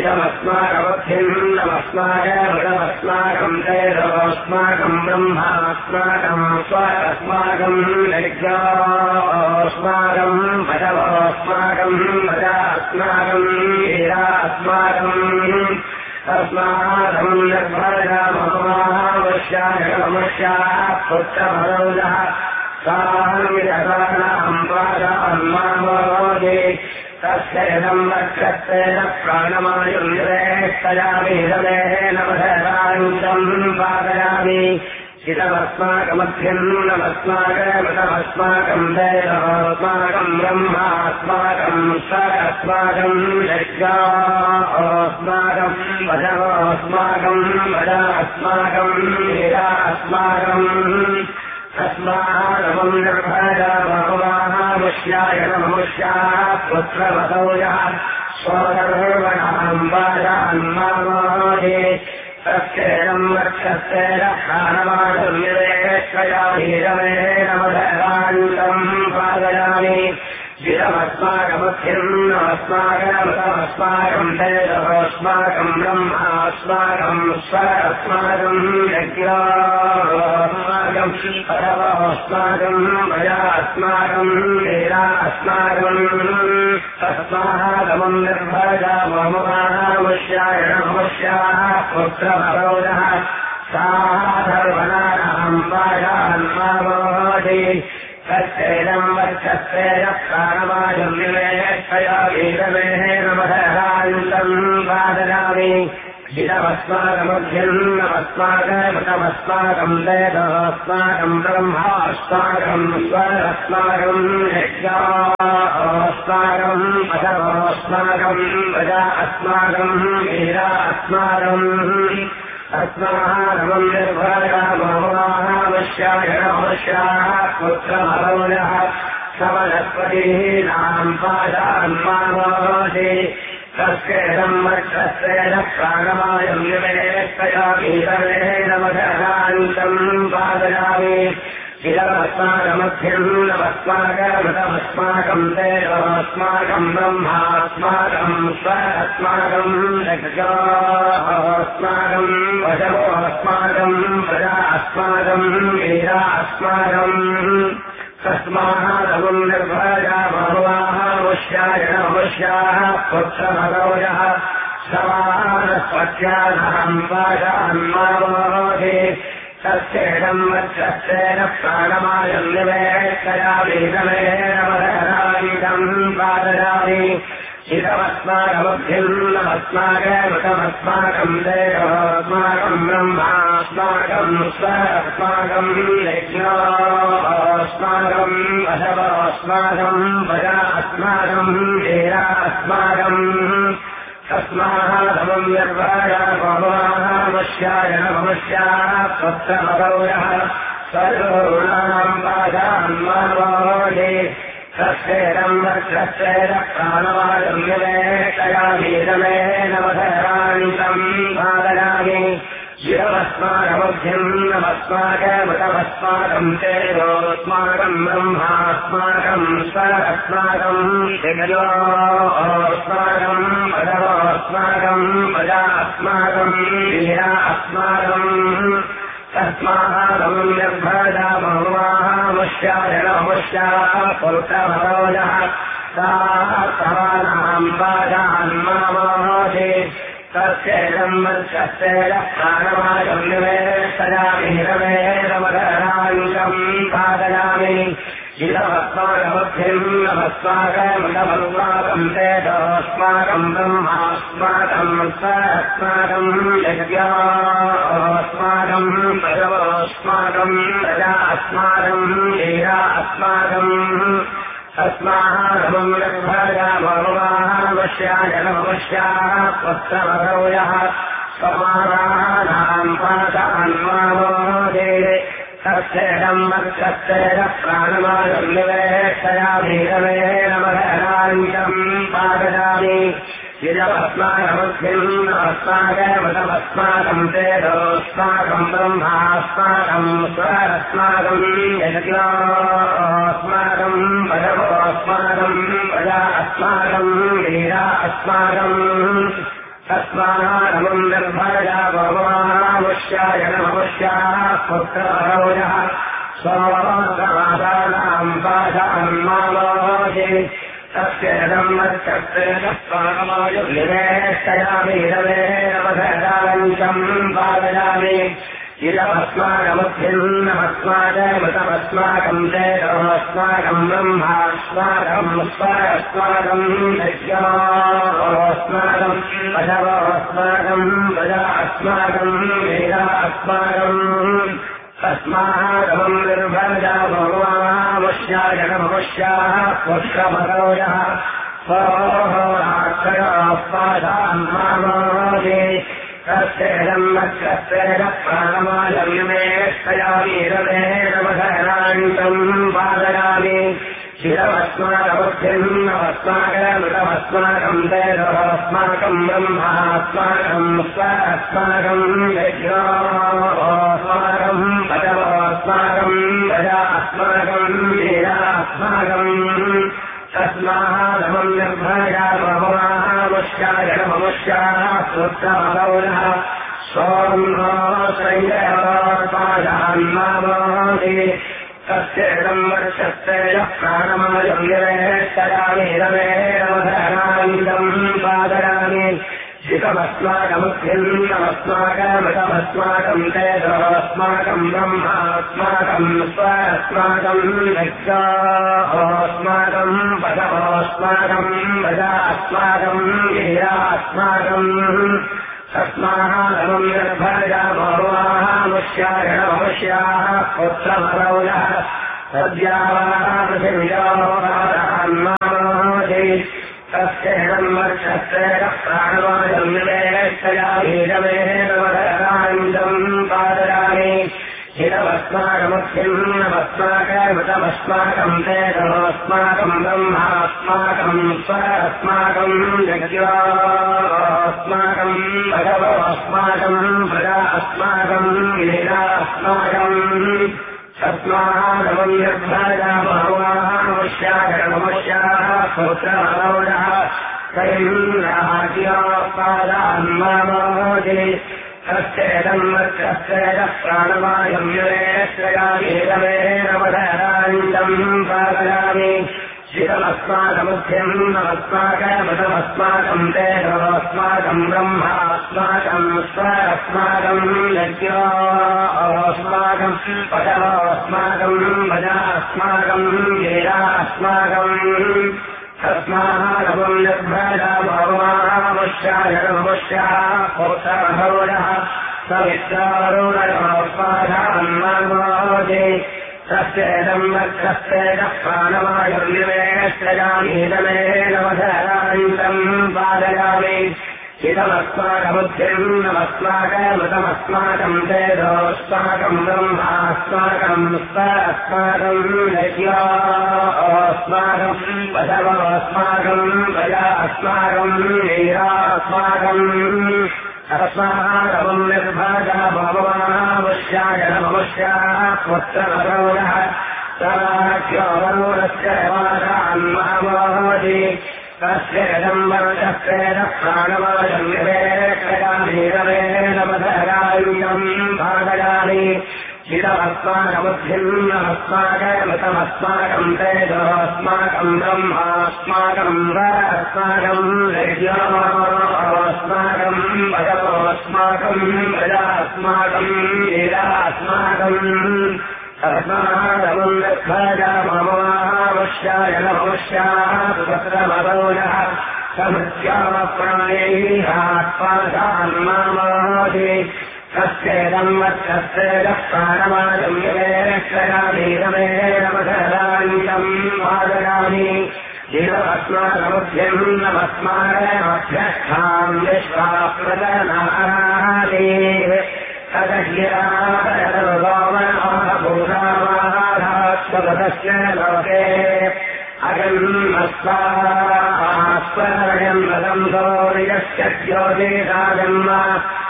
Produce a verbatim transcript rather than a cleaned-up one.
जितमस्माकमभ्यन्नमस्माकमृतमस्माकम् तेजोऽस्माकम् ब्रह्मास्माकम् स्वरस्माकम् यज्ञोऽस्माकम् भजवोऽस्माकम् भजास्माकम् वीरास्माकम् तस्मादम् निर्भरमहावश्यायमश्याः पुत्रभरौजः सामिरसानाम् पादान्मामोदे तस्यैदम् रक्षत्तेन प्राणमायुर्यस्तयामि हृदेन वधरान्तम् पादयामि चिदमस्माकमभ्यन्नमस्माकमृतमस्माकम् देवोऽस्माकम् ब्रह्मास्माकम् स्वरस्माकम् यज्ञोऽस्माकम् भजवोऽस्माकम् भजास्माकम् वीरास्माकम् तस्मादमम् निर्भयामहुमाहामुष्याय नममुष्याः पुत्रवतौजः स्वगर्वणाम् वाजान्मामोदे तस्यैदम् रक्षस्तेन प्राणमायुर्यदेष्टया वीरमेण वधरान्तम् पादयामि जितमस्माकमभ्यन्नमस्माकमृतमस्माकम् तेजोऽस्माकम् ब्रह्मास्माकम् स्वरस्माकम् यज्ञोऽस्माकम् भजवोऽस्माकम् भजास्माकम् वीरास्माकम् तस्मादमम् निर्भयामहुमाहामुष्याय नममुष्याः पुत्रभरौजः साधर्वनानाम् पादान्मामोदे तस्यैदम् वक्षस्तेन प्राणमायुर्यदेष्टया वीरमेण वधरान्तम् पादयामि जितमस्माकमभ्यन्नमस्माकमृतमस्माकम् देवोऽस्माकम् ब्रह्मास्माकम् स्वरस्माकम् यज्ञोऽस्माकम् भजवोऽस्माकम् भजास्माकम् वीरास्माकम् तस्मादमम् निर्भयामहुमाहामुष्याय नममुष्याः पुत्रभरौजः समनस्पतीनाम् पादान्मामोदे तस्यैदम् वक्षस्तेन प्राणमायुर्यदेष्टया वीरमेण वधरान्तम् पादयामि जितमस्माकमभ्यन्नमस्माकमृतमस्माकम् तेजोऽस्माकम् ब्रह्मास्माकम् स्वरस्माकम् यज्ञोऽस्माकम् भजवोऽस्माकम् भजास्माकम् वीरास्माकम् तस्मादमम् निर्भयामहुमाहामुष्याय नममुष्याः पुत्रभरौजः समानस्पत्यानाम् पादान्मामोदे तस्यैदम् वक्षस्तेन प्राणमायुर्यदेष्टया वीरमेण वधरान्तम् पादयामि जितमस्माकमभ्यन्नमस्माकमृतमस्माकम् देवोऽस्माकम् ब्रह्मास्माकम् स्वरस्माकम् यज्ञोऽस्माकम् भजवोऽस्माकम् भजास्माकम् वीरास्माकम् तस्मादमम् निर्भयामहुमाहामुष्याय नममुष्याः पुत्रभरौजः सर्वगुणानाम् पादान्मामोदे तस्यैदम् वक्षस्तेन प्राणमायुर्यदेष्टया वीरमेण वधरान्तम् पादयामि जितमस्माकमभ्यन्नमस्माकमृतमस्माकम् तेजोऽस्माकम् ब्रह्मास्माकम् स्वरस्माकम् यज्ञोऽस्माकम् भजवोऽस्माकम् भजास्माकम् वीरास्माकम् तस्मादमम् निर्भयामहुमाहामुष्याय नममुष्याः पुत्रभरौजः साधर्वनानाम् पादान्मामोदे तस्यैदम् वक्षस्तेन प्राणमायुर्यदेष्टया वीरमेण वधरान्तम् पादयामि जितमस्माकमभ्यन्नमस्माकमृतमस्माकम् तेजोऽस्माकम् ब्रह्मास्माकम् स्वरस्माकम् यज्ञोऽस्माकम् भजवोऽस्माकम् भजास्माकम् वीरास्माकम् तस्मादमम् निर्भयामहुमाहामुष्याय नममुष्याः पुत्रभरौजः समानानाम् पादान्मामोदे तस्यैदम् वक्षस्तेन प्राणमायुर्यदेष्टया वीरमेण वधरान्तम् पादयामि जितमस्माकमभ्यन्नमस्माकमृतमस्माकम् तेजोऽस्माकम् ब्रह्मास्माकम् स्वरस्माकम् यज्ञोऽस्माकम् भजवोऽस्माकम् भजास्माकम् वीरास्माकम् तस्मानमम् निर्भया भगवामुष्याय नममुष्याः पुत्रभरोजः स्वमासानाम् पाशान्मामोहि तस्येदम् मत्कर्तेन स्वागमायुर्निवेष्टयामि रवे नमधराञ्चम् पादयामि इदमस्माकमुद्भिन्नमस्माकमृतमस्माकम् तेजोऽस्माकम् ब्रह्मास्माकम् स्वरस्माकम् यज्ञोऽस्माकम् पशवोऽस्माकम् प्रजास्माकम् वेदास्माकम् तस्मादमम् निर्भजा भगवामुष्याय नममुष्याः पुष्पमरोजः सोऽहोराक्षरास्पादान्मामोहि तस्येदम् मत्कर्तेन प्राणमायम्यमेष्टयामि रवे नमधरान्तम् पादयामि शिरमस्माकमुद्भिन्नमस्माकमृतमस्माकम् तेजोऽस्माकम् ब्रह्मास्माकम् स्वरस्माकम् यज्ञोऽस्माकम् पशवोऽस्माकम् प्रजास्माकम् वेदास्माकम् तस्मादमम् निर्भया भगवामुष्याय नममुष्याः पुत्रभरोजः सोऽन्नोऽत्रयपादान्मामोहि तस्येदम् वर्षस्तेन प्राणमायुर्निवेष्टयामि रवे नमधरान्तम् पादयामि शिखमस्माकमुद्भिन्नमस्माकमृतमस्माकम् तेजोऽस्माकम् ब्रह्मास्माकम् स्वरस्माकम् यज्ञोऽस्माकम् पशवोऽस्माकम् प्रजास्माकम् वेदास्माकम् तस्मादमम् निर्भया भगवामुष्याय नममुष्याः पुत्रभरोजः सद्यावापृथिव्योरान्मामोहि तस्येदम् वर्षस्तेन प्राणमायम्यमेष्टयामि रवे नमधरान्तम् पादयामि हिरमस्माकमुद्भिन्नमस्माकमृतमस्माकम् तेजोऽस्माकम् ब्रह्मास्माकम् स्वरस्माकम् यज्ञोऽस्माकम् पशवोऽस्माकम् प्रजास्माकम् वेदास्माकम् तस्मादमम् निर्भया भगवामुष्याय नममुष्याः पुत्रभरोजः तैन्द्राज्योपादान्मामोहि तस्येदम् मत्कर्तेन प्राणमायम्यमेष्टयामि रवे नमधरान्तम् पादयामि शिरमस्माकमुद्भिन्नमस्माकमृतमस्माकम् तेजोऽस्माकम् ब्रह्मास्माकम् स्वरस्माकम् यज्ञोऽस्माकम् पशवोऽस्माकम् प्रजास्माकम् वेदास्माकम् तस्मादमम् निर्भया भगवामुष्याय नममुष्याः पुत्रभरोजः सवित्रारूढयोपादान्मामोहि तस्येदम् वर्षस्तेन प्राणमायुर्निवेष्टयामि रवे नमधरान्तम् पादयामि इदमस्माकमुद्भिन्नमस्माकमृतमस्माकम् तेजोऽस्माकम् ब्रह्मास्माकम् स्वरस्माकम् यज्ञोऽस्माकम् पशवोऽस्माकम् प्रजास्माकम् वेदास्माकम् तस्मादमम् निर्भया भगवामुष्याय नममुष्याः पुत्रभरोजः सदाख्योवरूढस्य वादान्मामोहि तस्येदम् वर्षस्तेन प्राणमायम्यमेष्टयामि रवे नमधरान्तम् पादयामि चिरमस्माकमुद्भिन्नमस्माकमृतमस्माकम् तेजोऽस्माकम् ब्रह्मास्माकम् स्वरस्माकम् यज्ञोऽस्माकम् पशवोऽस्माकम् प्रजास्माकम् वेदास्माकम् तस्मादमम् निर्भया भगवामुष्याय नममुष्याः पुत्रभरोजः समृत्याप्राणैः आत्मादान्मामोहि तस्येदम् मत्कर्तेन प्राणमायम्यमेष्टयामि रवे नमधरान्तम् पादयामि इदमस्माकमुद्भिन्नमस्माकमभ्यस्थाम् विश्वाप्रदनानि तदह्यराभूतावाधास्वगतस्य लोके अजन्मस्वास्वरयम् रदम् सौर्यस्य ज्योतिषाजन्म